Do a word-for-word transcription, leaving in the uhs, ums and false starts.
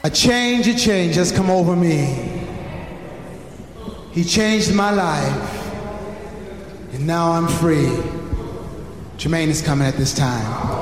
A change, a change has come over me. He changed my life, and now I'm free. Jermaine is coming at this time.